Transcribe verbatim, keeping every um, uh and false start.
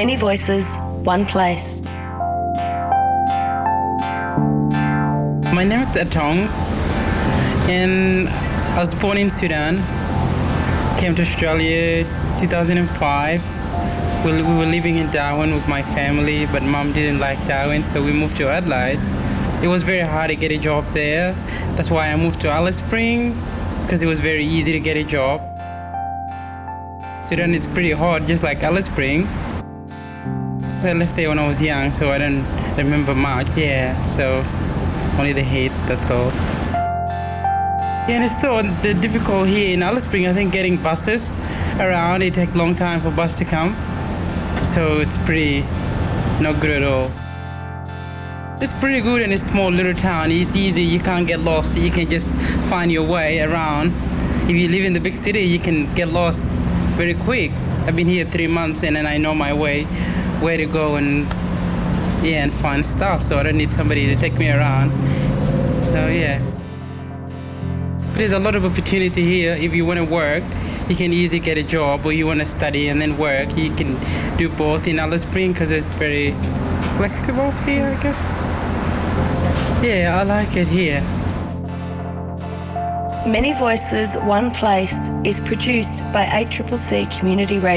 Many voices, one place. My name is Atong, and I was born in Sudan. Came to Australia two thousand five. We, we were living in Darwin with my family, but mom didn't like Darwin, so we moved to Adelaide. It was very hard to get a job there. That's why I moved to Alice Springs, because it was very easy to get a job. Sudan is pretty hot, just like Alice Springs. I left there when I was young, so I don't remember much. Yeah, so only the heat, that's all. Yeah, and it's so the difficult here in Alice Springs. I think getting buses around, it takes a long time for bus to come. So it's pretty not good at all. It's pretty good in a small little town. It's easy, you can't get lost. You can just find your way around. If you live in the big city, you can get lost very quick. I've been here three months and then I know my way, where to go and yeah, and find stuff. So I don't need somebody to take me around. So yeah. There's a lot of opportunity here. If you want to work, you can easily get a job, or you want to study and then work. You can do both in Alice Springs because it's very flexible here, I guess. Yeah, I like it here. Many Voices, One Place is produced by A C C C Community Radio.